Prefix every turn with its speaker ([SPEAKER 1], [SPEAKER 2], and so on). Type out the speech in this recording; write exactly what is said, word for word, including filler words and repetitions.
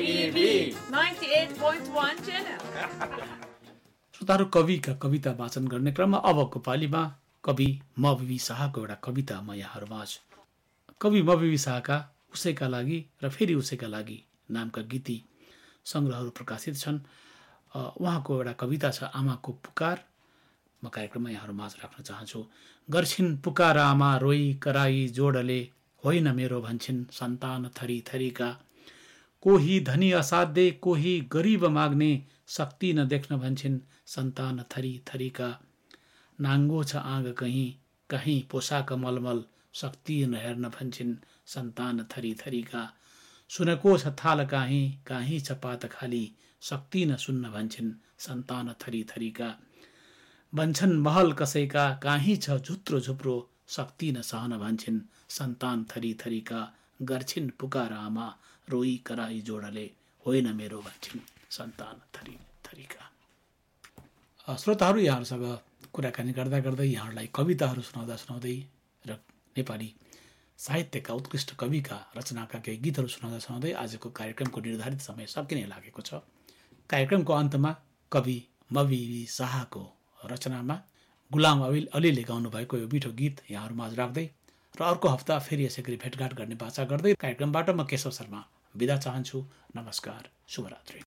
[SPEAKER 1] श्रोताहरू, कविका कविता वाचन गर्ने क्रममा अबको पालीमा कवि मविवी शाहको एउटा कविता म यहाँहरूमाझ। कवि मविवी शाहका उसैका लागि र फेरि उसैका लागि नामका गीती सङ्ग्रहहरू प्रकाशित छन्। उहाँको एउटा कविता छ आमाको पुकार। म कार्यक्रममा यहाँहरूमाझ राख्न चाहन्छु। गर्छिन् पुकार आमा रोई कराई जोडले, होइन मेरो भन्छन् सन्तान थरी थरीका। कोही धनी असाध्य कोही गरिब माग्ने, शक्ति नदेख्न भन्छन् सन्तान थरी थरीका। नाङ्गो छ आँग कहीँ कहीँ पोसाक मलमल, शक्ति नहेर्न भन्छन् सन्तान थरी थरीका। सुनको छ थाल काहीँ काहीँ छ पात खाली, शक्ति न सुन्न भन्छन् सन्तान थरी थरीका। बन्छन् महल कसैका काहीँ छ झुत्रो झुप्रो, शक्ति न सहन भन्छन् सन्तान थरी थरीका। गर्छिन् पुकार आमा रोई कराई जोडले, होइन मेरो भन्छन् सन्तान थरी थरीका। श्रोताहरू, यहाँहरूसँग कुराकानी गर्दा गर्दै यहाँहरूलाई कविताहरू सुनाउँदा सुनाउँदै र नेपाली साहित्यका उत्कृष्ट कविका रचनाका केही गीतहरू सुनाउँदा सुनाउँदै आजको कार्यक्रमको निर्धारित समय सकिने लागेको छ। कार्यक्रमको अन्तमा कवि मविवी शाहको रचनामा गुलाम अली अलीले गाउनु भएको यो मिठो गीत यहाँहरूमाझ राख्दै र अर्को हप्ता फेरि यसै गरी भेटघाट गर्ने बाचा गर्दै कार्यक्रमबाट म केशव शर्मा बिदा चाहन्छु। नमस्कार, शुभरात्रि।